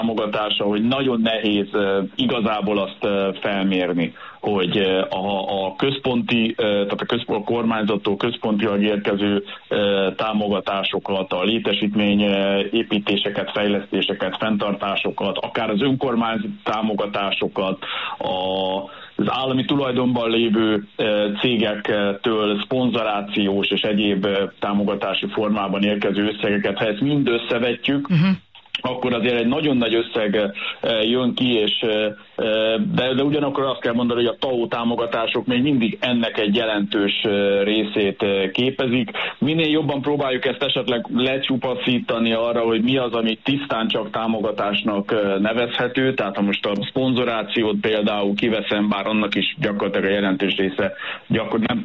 támogatása, hogy nagyon nehéz igazából azt felmérni, hogy a központi, tehát a kormányzattól központilag érkező támogatásokat, a létesítmény építéseket, fejlesztéseket, fenntartásokat, akár az önkormányzat támogatásokat, az állami tulajdonban lévő cégektől szponzorációs és egyéb támogatási formában érkező összegeket, ha ezt mind összevetjük, akkor azért egy nagyon nagy összeg jön ki, és de ugyanakkor azt kell mondani, hogy a TAO támogatások még mindig ennek egy jelentős részét képezik. Minél jobban próbáljuk ezt esetleg lecsupaszítani arra, hogy mi az, ami tisztán csak támogatásnak nevezhető, tehát ha most a szponzorációt például kiveszem, bár annak is gyakorlatilag a jelentős része nem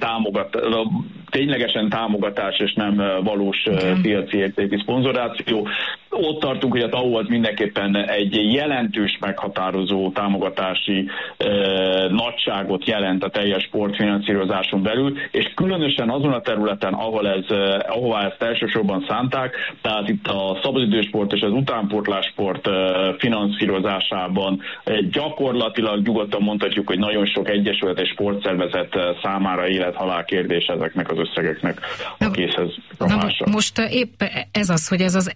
ténylegesen támogatás, és nem valós piaci értékű szponzoráció. Ott tartunk, hogy a TAO az mindenképpen egy jelentős meghatározó támogatási nagyságot jelent a teljes sportfinanszírozáson belül, és különösen azon a területen, ahová ezt elsősorban szánták, tehát itt a szabadidősport és az utánpótlássport finanszírozásában gyakorlatilag nyugodtan mondhatjuk, hogy nagyon sok egyesület és sportszervezet számára élet-halál kérdés ezeknek az összegeknek a készhez rakása. Most épp ez az, hogy ez az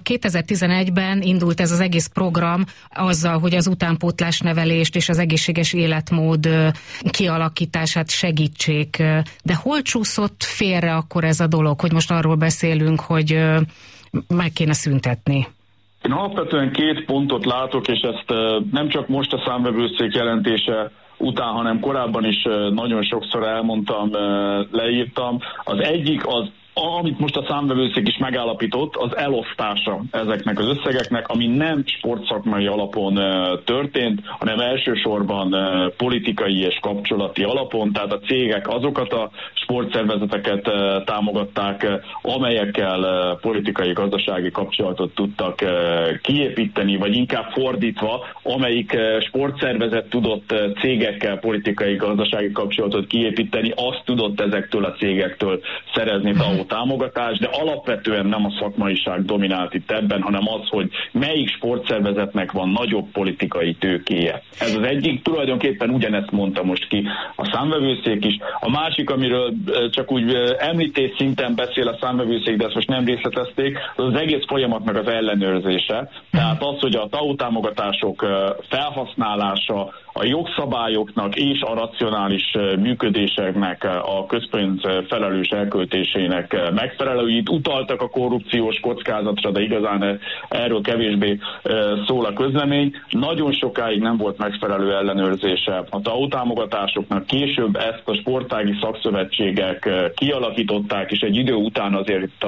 2011-ben indult ez az egész program azzal, hogy az utánpótlásnevelést és az egészséges életmód kialakítását segítsék. De hol csúszott félre akkor ez a dolog, hogy most arról beszélünk, hogy meg kéne szüntetni? Én alapvetően két pontot látok, és ezt nem csak most a számvevőszék jelentése után, hanem korábban is nagyon sokszor elmondtam, leírtam. Az egyik az, amit most a számvevőszék is megállapított, az elosztása ezeknek az összegeknek, ami nem sportszakmai alapon történt, hanem elsősorban politikai és kapcsolati alapon, tehát a cégek azokat a sportszervezeteket támogatták, amelyekkel politikai-gazdasági kapcsolatot tudtak kiépíteni, vagy inkább fordítva, amelyik sportszervezet tudott cégekkel politikai-gazdasági kapcsolatot kiépíteni, azt tudott ezektől a cégektől szerezni támogatás, de alapvetően nem a szakmaiság dominált itt ebben, hanem az, hogy melyik sportszervezetnek van nagyobb politikai tőkéje. Ez az egyik, tulajdonképpen ugyanezt mondta most ki a számvevőszék is. A másik, amiről csak úgy említés szinten beszél a számvevőszék, de ezt most nem részletezték, az egész folyamatnak az ellenőrzése. Tehát az, hogy a TAO támogatások felhasználása a jogszabályoknak és a racionális működéseknek, a közpénz felelős elköltésének megfelelő. Itt utaltak a korrupciós kockázatra, de igazán erről kevésbé szól a közlemény. Nagyon sokáig nem volt megfelelő ellenőrzése a TAO támogatásoknak. Később ezt a sportági szakszövetségek kialakították, és egy idő után azért itt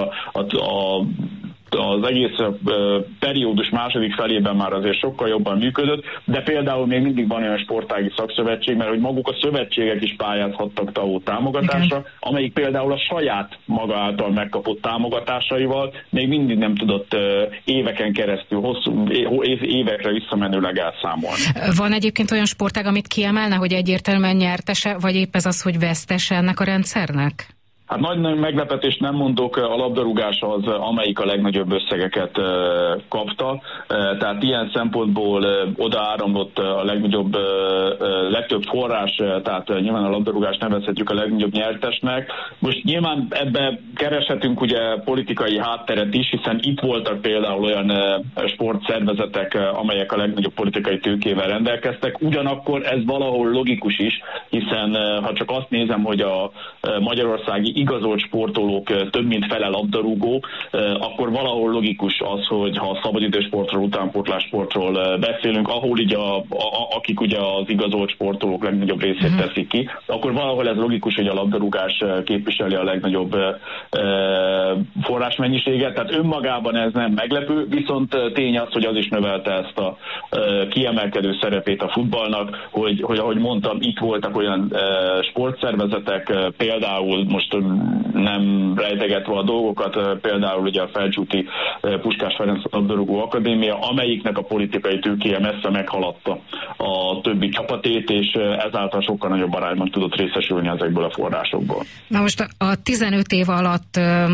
az egész periódus második felében már azért sokkal jobban működött, de például még mindig van olyan sportági szakszövetség, mert hogy maguk a szövetségek is pályázhattak TAO támogatásra, amelyik például a saját maga által megkapott támogatásaival még mindig nem tudott éveken keresztül, hosszú évekre visszamenőleg elszámolni. Van egyébként olyan sportág, amit kiemelne, hogy egyértelműen nyertese, vagy épp ez az, hogy vesztese ennek a rendszernek? Hát nagy meglepetést nem mondok, a labdarúgás az, amelyik a legnagyobb összegeket kapta, tehát ilyen szempontból odaáramlott a legtöbb forrás, tehát nyilván a labdarúgást nevezhetjük a legnagyobb nyertesnek. Most nyilván ebbe kereshetünk ugye politikai hátteret is, hiszen itt voltak például olyan sportszervezetek, amelyek a legnagyobb politikai tőkével rendelkeztek, ugyanakkor ez valahol logikus is, hiszen ha csak azt nézem, hogy a magyarországi igazolt sportolók több mint fele labdarúgó, akkor valahol logikus az, hogy ha a szabadidősportról, utánpótlássportról beszélünk, ahol így akik ugye az igazolt sportolók legnagyobb részét teszik ki, akkor valahol ez logikus, hogy a labdarúgás képviseli a legnagyobb forrásmennyiséget, tehát önmagában ez nem meglepő, viszont tény az, hogy az is növelte ezt a kiemelkedő szerepét a futballnak, hogy ahogy mondtam, itt voltak olyan sportszervezetek, például most nem rejtegetve a dolgokat, például ugye a Felcsúti Puskás Ferenc labdarúgó akadémia, amelyiknek a politikai tőkéje messze meghaladta a többi csapatét, és ezáltal sokkal nagyobb arányban tudott részesülni ezekből a forrásokból. Na most a 15 év alatt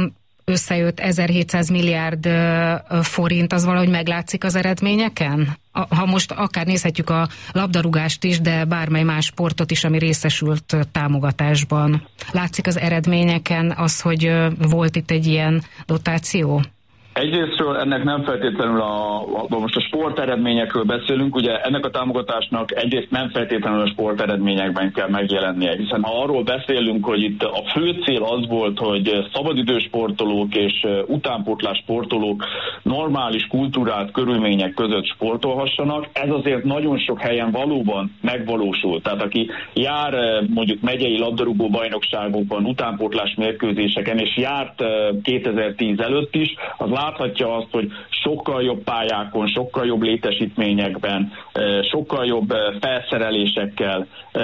összejött 1700 milliárd forint, az valahogy meglátszik az eredményeken? Ha most akár nézhetjük a labdarúgást is, de bármely más sportot is, ami részesült támogatásban. Látszik az eredményeken az, hogy volt itt egy ilyen dotáció? Egyrésztről ennek nem feltétlenül most a sporteredményekről beszélünk, ugye ennek a támogatásnak egyrészt nem feltétlenül a sporteredményekben kell megjelennie, hiszen ha arról beszélünk, hogy itt a fő cél az volt, hogy szabadidős sportolók és utánpótlás sportolók normális kultúrált körülmények között sportolhassanak, ez azért nagyon sok helyen valóban megvalósul. Tehát aki jár mondjuk megyei labdarúgó bajnokságokban, utánpótlás mérkőzéseken, és járt 2010 előtt is, az láthatja azt, hogy sokkal jobb pályákon, sokkal jobb létesítményekben, sokkal jobb felszerelésekkel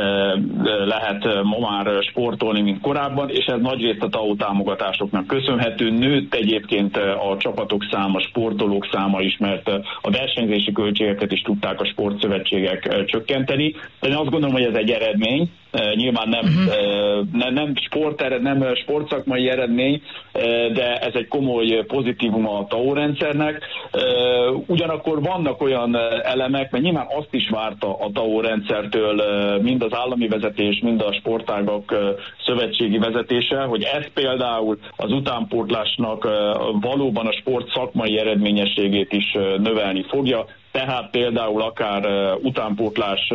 lehet ma már sportolni, mint korábban, és ez nagyrészt a TAO támogatásoknak köszönhető. Nőtt egyébként a csapatok száma, sportolók száma is, mert a versenyzési költségeket is tudták a sportszövetségek csökkenteni. De én azt gondolom, hogy ez egy eredmény. Nyilván nem sportszakmai eredmény, de ez egy komoly pozitívum a TAO rendszernek. Ugyanakkor vannak olyan elemek, mert nyilván azt is várta a TAO rendszertől mind az állami vezetés, mind a sportágak szövetségi vezetése, hogy ez például az utánpótlásnak valóban a sport szakmai eredményességét is növelni fogja. Tehát például akár utánpótlás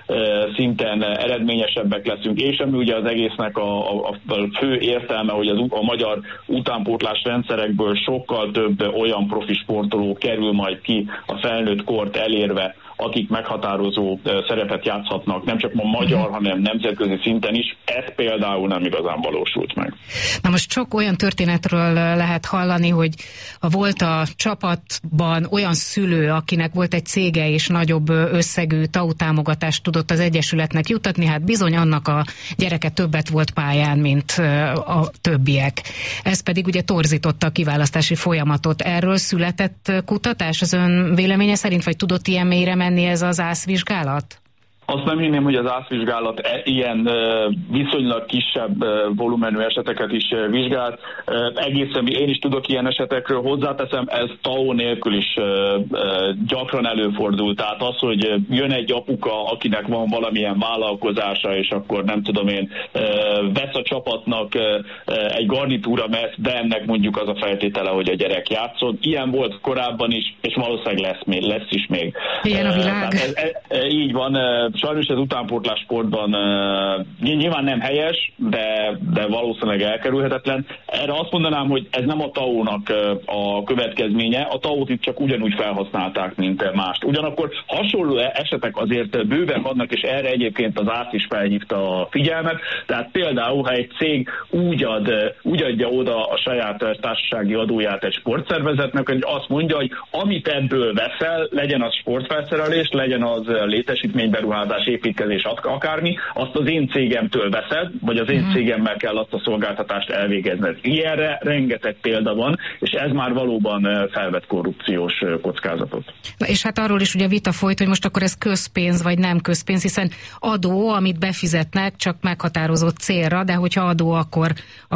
szinten eredményesebbek leszünk, és ami ugye az egésznek a fő értelme, hogy a magyar utánpótlás rendszerekből sokkal több olyan profi sportoló kerül majd ki a felnőtt kort elérve, akik meghatározó szerepet játszhatnak, nem csak ma magyar, hanem nemzetközi szinten is. Ez például nem igazán valósult meg. Na most sok olyan történetről lehet hallani, hogy volt a csapatban olyan szülő, akinek volt egy cége és nagyobb összegű TAO támogatást tudott az egyesületnek jutatni, hát bizony annak a gyereke többet volt pályán, mint a többiek. Ez pedig ugye torzította a kiválasztási folyamatot. Erről született kutatás az ön véleménye szerint, vagy tudott ilyen mélyre menni ez az ászvizsgálat? Azt nem hinném, hogy az ászvizsgálat ilyen viszonylag kisebb volumenű eseteket is vizsgált. Egészen én is tudok ilyen esetekről, hozzáteszem, ez TAO nélkül is gyakran előfordul. Tehát az, hogy jön egy apuka, akinek van valamilyen vállalkozása, és akkor nem tudom én, vesz a csapatnak egy garnitúra meszt, de ennek mondjuk az a feltétele, hogy a gyerek játszon. Ilyen volt korábban is, és valószínűleg lesz is még. Ilyen a világ. Így van. Sajnos ez utánpótlás sportban nyilván nem helyes, de valószínűleg elkerülhetetlen. Erre azt mondanám, hogy ez nem a TAO-nak a következménye. A TAO-t itt csak ugyanúgy felhasználták, mint mást. Ugyanakkor hasonló esetek azért bőven vannak, és erre egyébként az ÁSZ is felhívta a figyelmet. Tehát például, ha egy cég úgy adja oda a saját társasági adóját egy sportszervezetnek, hogy azt mondja, hogy amit ebből veszel, legyen az sportfelszerelés, legyen az létesítményberuházás, építkezés, akármi, azt az én cégemtől veszed, vagy az én cégemmel kell azt a szolgáltatást elvégezned. Ilyenre rengeteg példa van, és ez már valóban felvet korrupciós kockázatot. Na és hát arról is ugye vita folyt, hogy most akkor ez közpénz, vagy nem közpénz, hiszen adó, amit befizetnek, csak meghatározott célra, de hogyha adó, akkor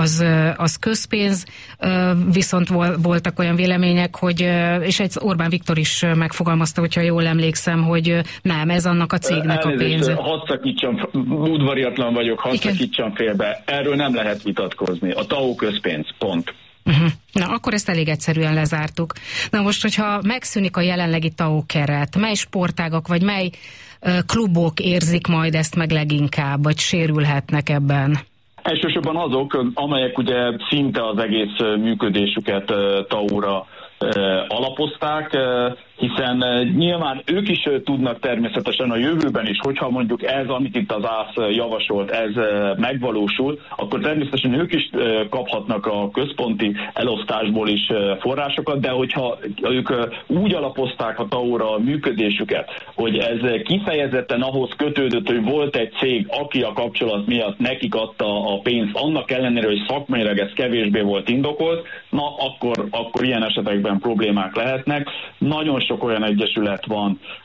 az közpénz, viszont voltak olyan vélemények, hogy, és egy Orbán Viktor is megfogalmazta, hogyha jól emlékszem, hogy nem, ez annak a cégnek a pénze. Hadd szakítsam, udvariatlan vagyok, hadd szakítsam félbe. Erről nem lehet vitatkozni. A TAO közpénz, pont. Na, akkor ezt elég egyszerűen lezártuk. Na most, hogyha megszűnik a jelenlegi TAO keret, mely sportágak, vagy mely klubok érzik majd ezt meg leginkább, vagy sérülhetnek ebben? Elsősorban azok, amelyek ugye szinte az egész működésüket TAO-ra alapozták, hiszen nyilván ők is tudnak természetesen a jövőben is, hogyha mondjuk ez, amit itt az ÁSZ javasolt, ez megvalósul, akkor természetesen ők is kaphatnak a központi elosztásból is forrásokat, de hogyha ők úgy alapozták a TAO-ra a működésüket, hogy ez kifejezetten ahhoz kötődött, hogy volt egy cég, aki a kapcsolat miatt nekik adta a pénzt, annak ellenére, hogy szakmailag ez kevésbé volt indokolt, na akkor ilyen esetekben problémák lehetnek. Nagyon sok olyan egyesület van,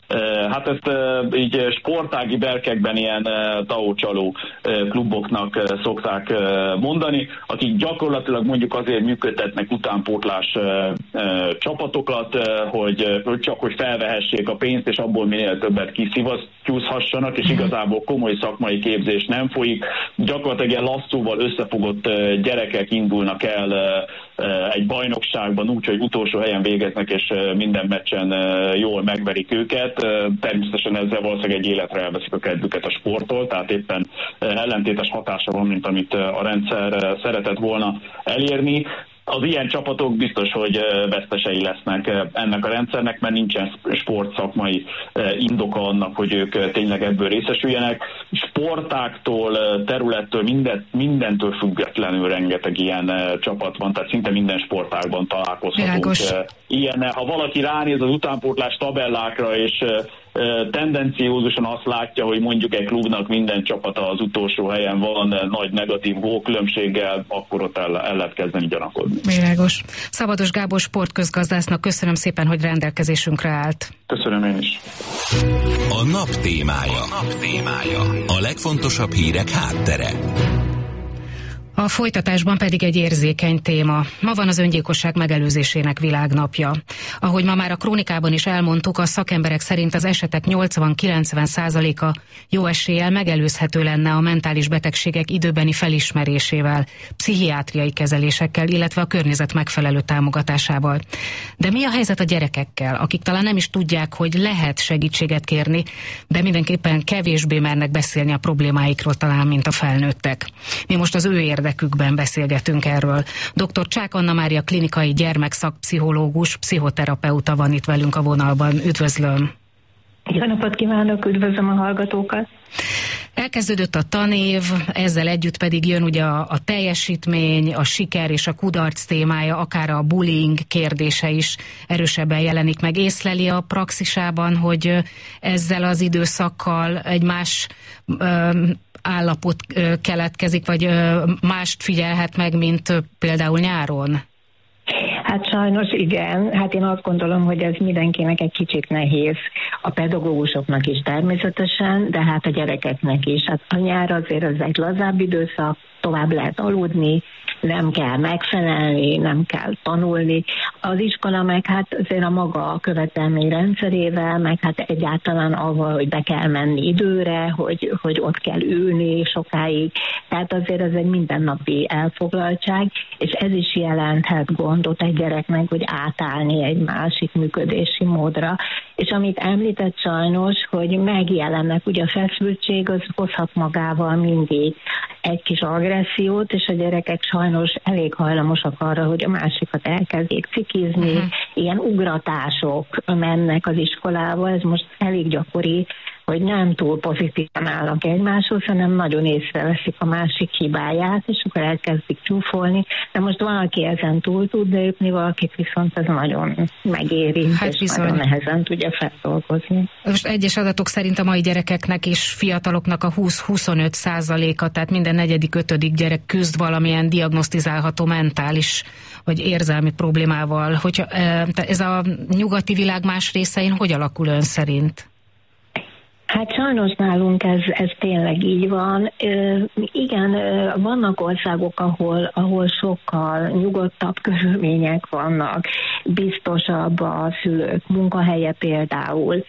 Hát ezt így sportági berkekben ilyen taócsaló kluboknak szokták mondani, akik gyakorlatilag mondjuk azért működtetnek utánpótlás csapatokat, hogy felvehessék a pénzt, és abból minél többet kiszivattyúzhassanak, és igazából komoly szakmai képzés nem folyik. Gyakorlatilag ilyen lasszóval összefogott gyerekek indulnak el egy bajnokságban úgy, hogy utolsó helyen végeznek, és minden meccsen jól megverik őket. Természetesen ezzel valószínűleg egy életre elveszik a kedvüket a sporttól, tehát éppen ellentétes hatása van, mint amit a rendszer szeretett volna elérni. Az ilyen csapatok biztos, hogy vesztesei lesznek ennek a rendszernek, mert nincsen sportszakmai indoka annak, hogy ők tényleg ebből részesüljenek. Sportáktól, területtől, mindentől függetlenül rengeteg ilyen csapat van, tehát szinte minden sportágban találkozhatunk ilyennel. Ha valaki ránéz az utánpótlás tabellákra, és tendenciózusan azt látja, hogy mondjuk egy klubnak minden csapata az utolsó helyen van nagy negatív gólkülönbséggel, akkor ott el lehet kezdeni gyanakodni. Világos. Szabados Gábor sportközgazdásznak köszönöm szépen, hogy rendelkezésünkre állt. Köszönöm én is. A nap témája. A legfontosabb hírek háttere. A folytatásban pedig egy érzékeny téma. Ma van az öngyilkosság megelőzésének világnapja. Ahogy ma már a krónikában is elmondtuk, a szakemberek szerint az esetek 80-90%-a jó eséllyel megelőzhető lenne a mentális betegségek időbeni felismerésével, pszichiátriai kezelésekkel, illetve a környezet megfelelő támogatásával. De mi a helyzet a gyerekekkel, akik talán nem is tudják, hogy lehet segítséget kérni, de mindenképpen kevésbé mernek beszélni a problémáikról talán, mint a felnőttek. Mi most az ő érdekükben beszélgetünk erről. Dr. Csák Anna Mária klinikai gyermekszakpszichológus, pszichoterapeuta van itt velünk a vonalban. Üdvözlöm! Jó napot kívánok, üdvözlöm a hallgatókat! Elkezdődött a tanév, ezzel együtt pedig jön ugye a teljesítmény, a siker és a kudarc témája, akár a bullying kérdése is erősebben jelenik meg. Észleli a praxisában, hogy ezzel az időszakkal egy más állapot keletkezik, vagy mást figyelhet meg, mint például nyáron? Hát sajnos igen, hát én azt gondolom, hogy ez mindenkinek egy kicsit nehéz. A pedagógusoknak is természetesen, de hát a gyerekeknek is. Hát a nyár azért az egy lazább időszak, tovább lehet aludni, nem kell megfelelni, nem kell tanulni. Az iskola meg hát azért a maga követelmény rendszerével, meg hát egyáltalán avval, hogy be kell menni időre, hogy ott kell ülni sokáig. Tehát azért ez egy mindennapi elfoglaltság, és ez is jelenthet gondot egy gyereknek, hogy átállni egy másik működési módra. És amit említett sajnos, hogy megjelennek, ugye a feszültség az hozhat magával mindig egy kis agressziót, és a gyerekek sajnos elég hajlamosak arra, hogy a másikat elkezdjék cikizni. Ilyen ugratások mennek az iskolába, ez most elég gyakori, hogy nem túl pozitívan állnak egymáshoz, hanem nagyon észreveszik a másik hibáját, és akkor elkezdik csúfolni. De most valaki ezen túl tud lépni, valakit viszont ez nagyon megérint, hát és nagyon nehezen tudja feldolgozni. Most egyes adatok szerint a mai gyerekeknek és fiataloknak a 20-25%-a, tehát minden negyedik, ötödik gyerek küzd valamilyen diagnosztizálható mentális vagy érzelmi problémával. Hogyha ez a nyugati világ más részein hogy alakul ön szerint? Hát sajnos nálunk ez tényleg így van. Igen, vannak országok, ahol sokkal nyugodtabb körülmények vannak, biztosabb a szülők munkahelye például,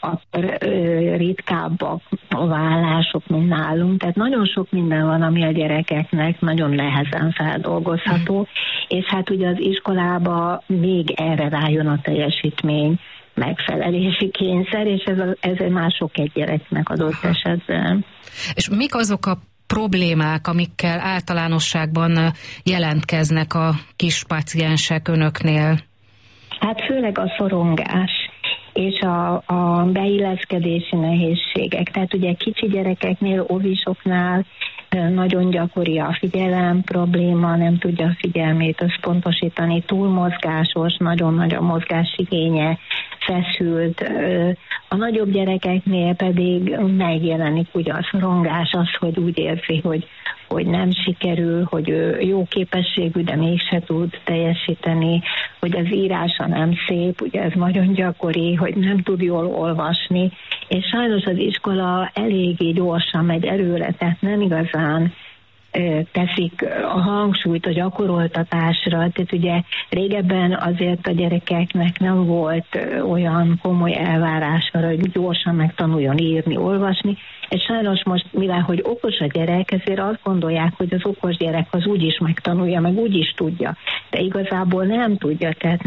ritkábbak a vállások, mint nálunk. Tehát nagyon sok minden van, ami a gyerekeknek nagyon nehezen feldolgozható, és hát ugye az iskolába még erre rájön a teljesítmény megfelelési kényszer, és ez már sok egy gyereknek adott esetben. És mik azok a problémák, amikkel általánosságban jelentkeznek a kis páciensek önöknél? Hát főleg a szorongás és a beilleszkedési nehézségek. Tehát ugye kicsi gyerekeknél, óvisoknál nagyon gyakori a figyelem probléma, nem tudja a figyelmét összpontosítani, túlmozgásos, nagyon nagy a mozgásigénye, feszült. A nagyobb gyerekeknél pedig megjelenik ugye a szorongás, az, hogy úgy érzi, hogy nem sikerül, hogy ő jó képességű, de mégse tud teljesíteni, hogy az írása nem szép, ugye ez nagyon gyakori, hogy nem tud jól olvasni, és sajnos az iskola eléggé gyorsan megy előre, tehát nem igazán teszik a hangsúlyt a gyakoroltatásra. Tehát ugye régebben azért a gyerekeknek nem volt olyan komoly elvárás arra, hogy gyorsan megtanuljon írni, olvasni, és sajnos most, mivel hogy okos a gyerek, ezért azt gondolják, hogy az okos gyerek az úgy is megtanulja, meg úgy is tudja. De igazából nem tudja, tehát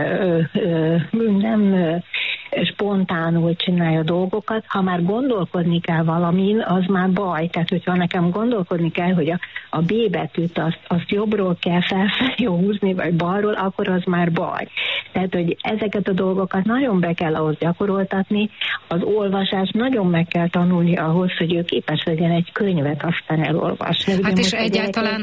nem spontánul csinálja dolgokat. Ha már gondolkodni kell valamin, az már baj. Tehát, hogyha nekem gondolkodni kell, hogy a B betűt azt jobbról kell felfelé húzni, vagy balról, akkor az már baj. Tehát, hogy ezeket a dolgokat nagyon be kell ahhoz gyakoroltatni, az olvasást nagyon meg kell tanulni ahhoz, hogy ő képes legyen egy könyvet aztán elolvasni. Hát és egyáltalán,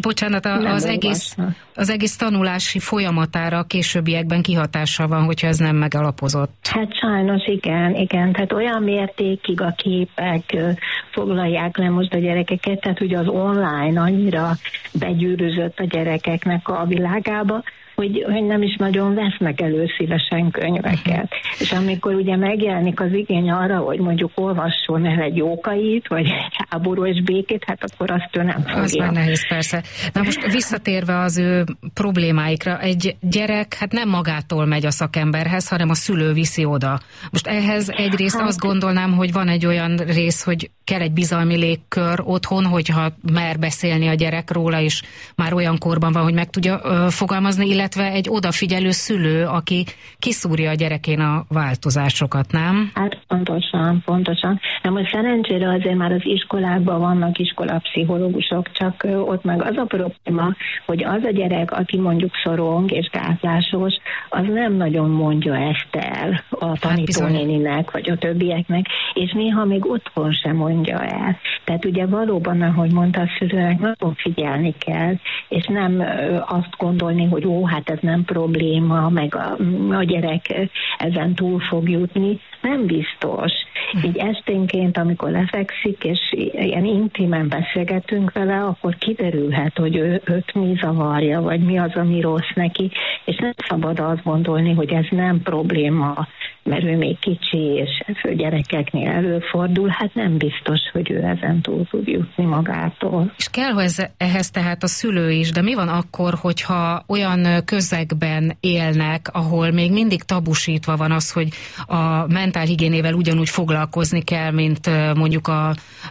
az egész tanulási folyamatára a későbbiekben kihatással van, hogyha ez nem megalapozott. Hát sajnos igen. Tehát olyan mértékig a képek foglalják le most a gyerekeket, tehát ugye az online annyira begyűrűzött a gyerekeknek a világába, hogy nem is nagyon vesznek elő szívesen könyveket. És amikor ugye megjelenik az igény arra, hogy mondjuk olvasson el egy Jókait, vagy egy Háború és békét, hát akkor azt ő nem fogja. Az már nehéz, persze. Na most visszatérve az ő problémáikra, egy gyerek hát nem magától megy a szakemberhez, hanem a szülő viszi oda. Most ehhez egyrészt azt gondolnám, hogy van egy olyan rész, hogy kell egy bizalmi légkör otthon, hogyha mer beszélni a gyerek róla, és már olyan korban van, hogy meg tudja fogalmazni, illetve egy odafigyelő szülő, aki kiszúrja a gyerekén a változásokat, nem? Hát pontosan. Na most szerencsére azért már az iskolákban vannak iskolapszichológusok, csak ott meg az a probléma, hogy az a gyerek, aki mondjuk szorong és gátlásos, az nem nagyon mondja ezt el a tanítónéninek, vagy a többieknek, és néha még otthon sem mondja el. Tehát ugye valóban, ahogy mondta a szülőnek, nagyon figyelni kell, és nem azt gondolni, hogy hát ez nem probléma, meg a gyerek ezen túl fog jutni. Nem biztos. Így esténként, amikor lefekszik, és ilyen intimen beszélgetünk vele, akkor kiderülhet, hogy őt mi zavarja, vagy mi az, ami rossz neki, és nem szabad azt gondolni, hogy ez nem probléma, mert ő még kicsi, és ez a gyerekeknél előfordul, hát nem biztos, hogy ő ezen túl tud jutni magától. És kell ehhez tehát a szülő is, de mi van akkor, hogyha olyan közegben élnek, ahol még mindig tabusítva van az, hogy a mentálhigiénével ugyanúgy foglalkozni kell, mint mondjuk a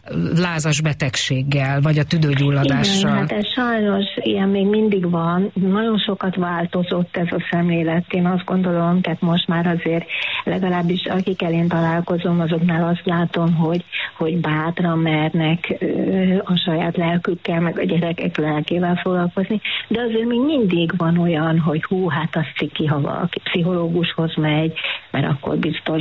lázas betegséggel, vagy a tüdőgyulladással? Igen, hát ez sajnos ilyen még mindig van. Nagyon sokat változott ez a szemlélet, én azt gondolom, tehát most már azért legalábbis akikkel én találkozom, azoknál azt látom, hogy bátran mernek a saját lelkükkel, meg a gyerekek lelkével foglalkozni, de azért még mindig van olyan, hogy hát az ciki, ha valaki pszichológushoz megy, mert akkor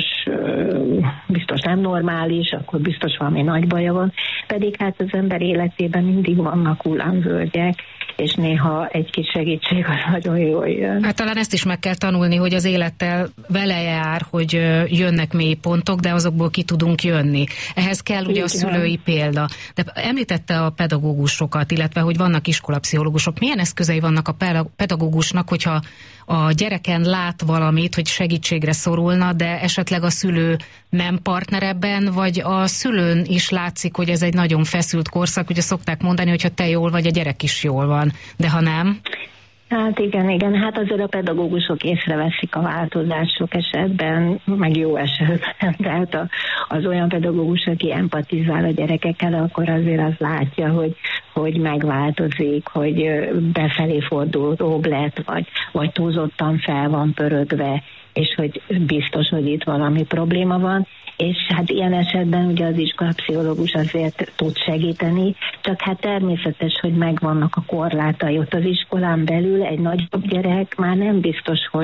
biztos nem normális, akkor biztos valami nagy baja van, pedig hát az ember életében mindig vannak hullámvölgyek, és néha egy kis segítség az nagyon jól jön. Hát talán ezt is meg kell tanulni, hogy az élettel vele jár, hogy jönnek mély pontok, de azokból ki tudunk jönni. Ehhez kell ugye a szülői példa. De említette a pedagógusokat, illetve hogy vannak iskolapszichológusok. Milyen eszközei vannak a pedagógusnak, hogyha a gyereken lát valamit, hogy segítségre szorulna, de esetleg a szülő nem partner ebben, vagy a szülőn is látszik, hogy ez egy nagyon feszült korszak. Ugye szokták mondani, hogy ha te jól vagy, a gyerek is jól van, de ha nem... Hát igen, hát azért a pedagógusok észreveszik a változások esetben, meg jó esetben, tehát az olyan pedagógus, aki empatizál a gyerekekkel, akkor azért az látja, hogy megváltozik, hogy befelé fordulóbb lett, vagy túlzottan fel van pörögve, és hogy biztos, hogy itt valami probléma van. És hát ilyen esetben ugye az iskolapszichológus azért tud segíteni, csak hát természetes, hogy megvannak a korlátai. Ott az iskolán belül egy nagyobb gyerek már nem biztos, hogy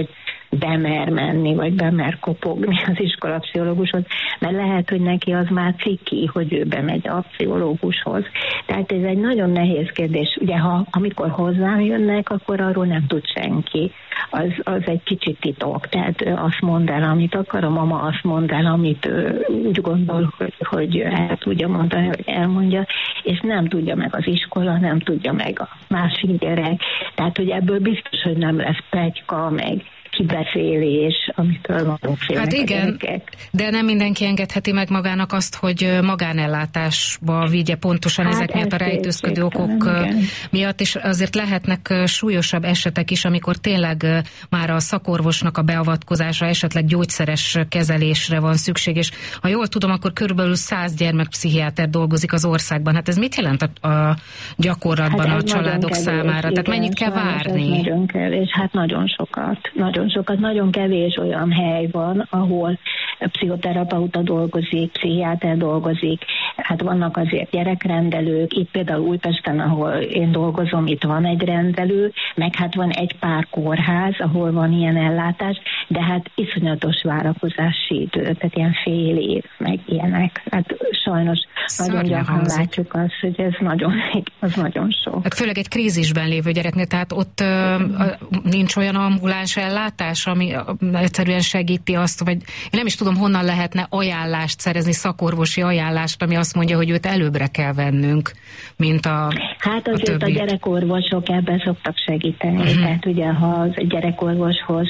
bemer menni, vagy bemer kopogni az iskolapszichológushoz, mert lehet, hogy neki az már ciki, hogy ő bemegy a pszichológushoz. Tehát ez egy nagyon nehéz kérdés. Ugye, amikor hozzám jönnek, akkor arról nem tud senki. Az egy kicsit titok. Tehát azt mond el, amit akar, a mama azt mond el, amit úgy gondol, hogy el tudja mondani, hogy elmondja, és nem tudja meg az iskola, nem tudja meg a másik gyerek. Tehát, hogy ebből biztos, hogy nem lesz pletyka, meg kibeszélés, amitől nagyon félnek. Hát igen, de nem mindenki engedheti meg magának azt, hogy magánellátásba vigye pontosan ezek miatt a rejtőzködő okok miatt, és azért lehetnek súlyosabb esetek is, amikor tényleg már a szakorvosnak a beavatkozása, esetleg gyógyszeres kezelésre van szükség, és ha jól tudom, akkor körülbelül 100 gyermekpszichiáter dolgozik az országban. Hát ez mit jelent a gyakorlatban a családok számára? Igen, tehát mennyit kell várni? Nagyon kevés, hát nagyon sokat. Nagyon kevés olyan hely van, ahol pszichoterapeuta dolgozik, pszichiáter dolgozik, hát vannak azért gyerekrendelők, itt például Újpesten, ahol én dolgozom, itt van egy rendelő, meg hát van egy pár kórház, ahol van ilyen ellátás, de hát iszonyatos várakozási idő, tehát ilyen fél év, meg ilyenek. Hát sajnos nagyon gyakran látjuk azt, hogy ez nagyon sok. Hát főleg egy krízisben lévő gyereknél, tehát ott nincs olyan ambuláns ellátás, ami egyszerűen segíti azt, vagy én nem is tudom, honnan lehetne ajánlást szerezni, szakorvosi ajánlást, ami azt mondja, hogy őt előbbre kell vennünk, mint a Hát azért a gyerekorvosok ebben szoktak segíteni. Tehát ugye, ha az gyerekorvoshoz,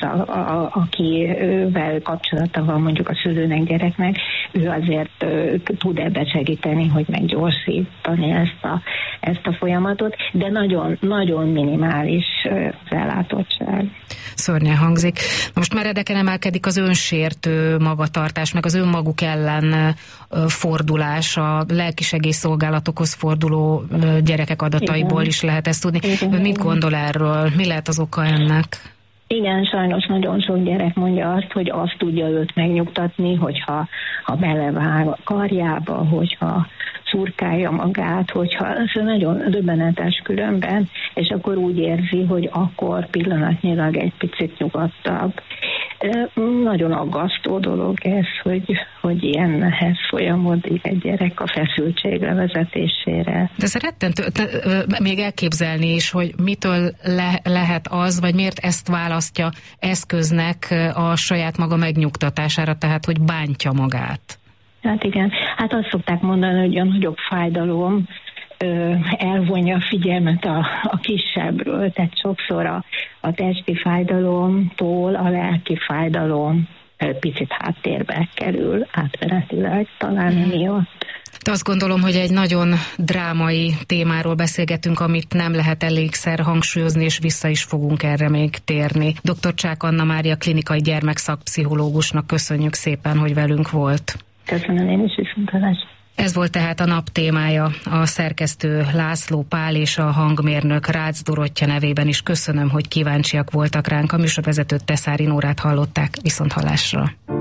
akivel kapcsolata van mondjuk a szülőnek, gyereknek, ő azért tud ebben segíteni, hogy meggyorsítani ezt a folyamatot, de nagyon, nagyon minimális az ellátottság. Szörnyen hangzik. Na most meredeken emelkedik az önsértő magatartás, meg az önmaguk ellen fordulás, a lelkisegélyszolgálatokhoz forduló gyerekek adataiból is lehet ezt tudni. Ön mit gondol erről? Mi lehet az oka ennek? Igen, sajnos nagyon sok gyerek mondja azt, hogy azt tudja őt megnyugtatni, hogyha belevág a karjába, hogyha szurkálja magát, hogyha ez nagyon döbbenetes különben, és akkor úgy érzi, hogy akkor pillanatnyilag egy picit nyugodtabb. Nagyon aggasztó dolog ez, hogy ilyenhez folyamodik egy gyerek a feszültség levezetésére. De ez rettentő, még elképzelni is, hogy mitől lehet az, vagy miért ezt választja eszköznek a saját maga megnyugtatására, tehát hogy bántja magát. Hát igen, hát azt szokták mondani, hogy a nagyobb fájdalom elvonja a figyelmet a kisebbről, tehát sokszor a testi fájdalomtól a lelki fájdalom picit háttérbe kerül, átmenetileg talán miatt. De azt gondolom, hogy egy nagyon drámai témáról beszélgetünk, amit nem lehet elégszer hangsúlyozni, és vissza is fogunk erre még térni. Dr. Csák Anna Mária klinikai gyermekszakpszichológusnak köszönjük szépen, hogy velünk volt. Köszönöm én is, viszontlátásra. Ez volt tehát a nap témája. A szerkesztő László Pál és a hangmérnök Rácz Dorottya nevében is köszönöm, hogy kíváncsiak voltak ránk. A műsorvezetőt Teszári Nórát hallották. Viszonthallásra.